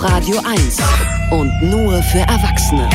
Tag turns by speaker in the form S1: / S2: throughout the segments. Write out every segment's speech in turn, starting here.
S1: Radio 1 und nur für Erwachsene.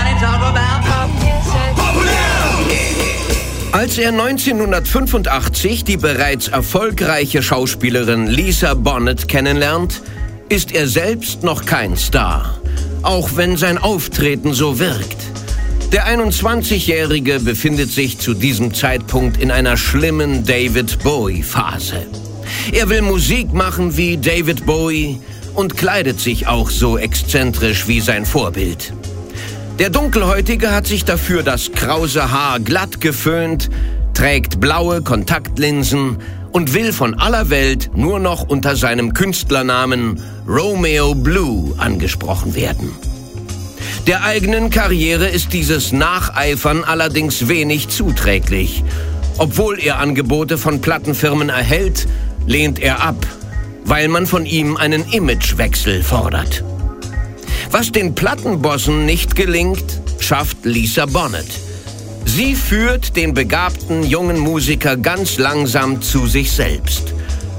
S2: Als er 1985 die bereits erfolgreiche Schauspielerin Lisa Bonet kennenlernt, ist er selbst noch kein Star, auch wenn sein Auftreten so wirkt. Der 21-Jährige befindet sich zu diesem Zeitpunkt in einer schlimmen David-Bowie-Phase. Er will Musik machen wie David Bowie und kleidet sich auch so exzentrisch wie sein Vorbild. Der Dunkelhäutige hat sich dafür das krause Haar glatt geföhnt, trägt blaue Kontaktlinsen und will von aller Welt nur noch unter seinem Künstlernamen Romeo Blue angesprochen werden. Der eigenen Karriere ist dieses Nacheifern allerdings wenig zuträglich. Obwohl er Angebote von Plattenfirmen erhält, lehnt er ab, weil man von ihm einen Imagewechsel fordert. Was den Plattenbossen nicht gelingt, schafft Lisa Bonet. Sie führt den begabten jungen Musiker ganz langsam zu sich selbst.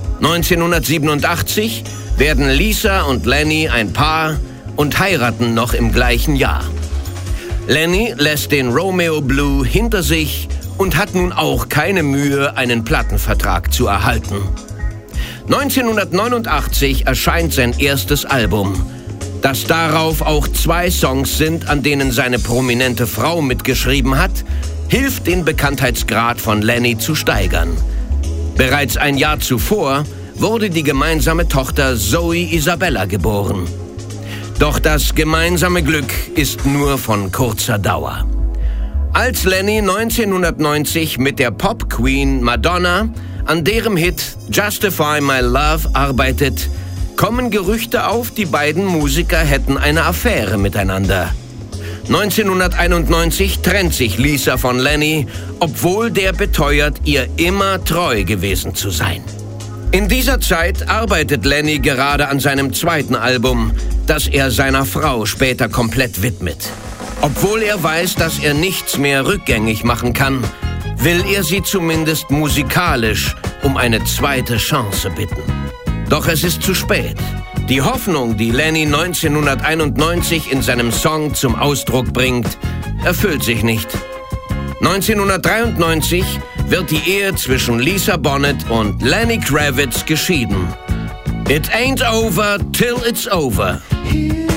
S2: 1987 werden Lisa und Lenny ein Paar und heiraten noch im gleichen Jahr. Lenny lässt den Romeo Blue hinter sich und hat nun auch keine Mühe, einen Plattenvertrag zu erhalten. 1989 erscheint sein erstes Album, dass darauf auch 2 Songs sind, an denen seine prominente Frau mitgeschrieben hat, hilft den Bekanntheitsgrad von Lenny zu steigern. Bereits ein Jahr zuvor wurde die gemeinsame Tochter Zoe Isabella geboren. Doch das gemeinsame Glück ist nur von kurzer Dauer. Als Lenny 1990 mit der Pop-Queen Madonna an deren Hit Justify My Love arbeitet, kommen Gerüchte auf, die beiden Musiker hätten eine Affäre miteinander. 1991 trennt sich Lisa von Lenny, obwohl der beteuert, ihr immer treu gewesen zu sein. In dieser Zeit arbeitet Lenny gerade an seinem zweiten Album, das er seiner Frau später komplett widmet. Obwohl er weiß, dass er nichts mehr rückgängig machen kann, will er sie zumindest musikalisch um eine zweite Chance bitten. Doch es ist zu spät. Die Hoffnung, die Lenny 1991 in seinem Song zum Ausdruck bringt, erfüllt sich nicht. 1993 wird die Ehe zwischen Lisa Bonet und Lenny Kravitz geschieden. It ain't over till it's over.